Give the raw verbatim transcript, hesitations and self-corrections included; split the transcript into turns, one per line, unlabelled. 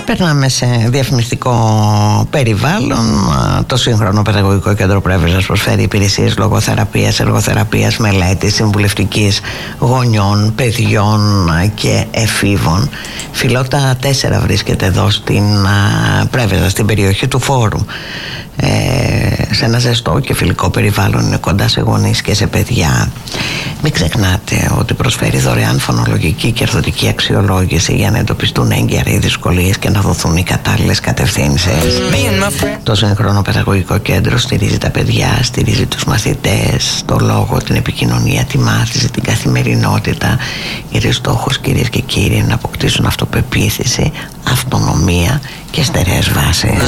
Περνάμε σε διαφημιστικό περιβάλλον. Το σύγχρονο παιδαγωγικό κέντρο Πρέβεζας προσφέρει υπηρεσίες λογοθεραπείας, εργοθεραπείας, μελέτης, συμβουλευτικής γονιών, παιδιών και εφήβων. Φιλότα τέσσερα βρίσκεται εδώ στην Πρέβεζα, στην περιοχή του Φόρου. Ε, σε ένα ζεστό και φιλικό περιβάλλον, είναι κοντά σε γονείς και σε παιδιά. Μην ξεχνάτε ότι προσφέρει δωρεάν φωνολογική και ορθωτική αξιολόγηση για να εντοπιστούν έγκαιρα οι δυσκολίες και να δοθούν οι κατάλληλες κατευθύνσεις. Το σύγχρονο παιδαγωγικό κέντρο στηρίζει τα παιδιά, στηρίζει τους μαθητές, το λόγο, την επικοινωνία, τη μάθηση, την καθημερινότητα. Γιατί στόχος, κυρίες και κύριοι, είναι να αποκτήσουν αυτοπεποίθηση, αυτονομία και στερεές βάσεις.